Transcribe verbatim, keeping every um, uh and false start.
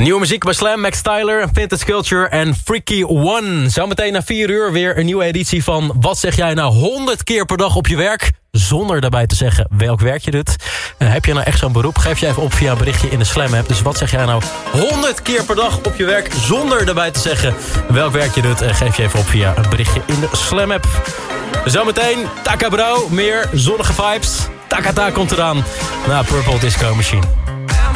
Nieuwe muziek bij Slam, Max Tyler, Vintage Culture en Freaky One. Zometeen na vier uur weer een nieuwe editie van Wat zeg jij nou honderd keer per dag op je werk? Zonder daarbij te zeggen welk werk je doet. Uh, heb je nou echt zo'n beroep? Geef je even op via een berichtje in de Slam app. Dus wat zeg jij nou honderd keer per dag op je werk? Zonder daarbij te zeggen welk werk je doet. Uh, geef je even op via een berichtje in de Slam app. Zometeen Taka Bro, meer zonnige vibes. Takata komt eraan na Purple Disco Machine.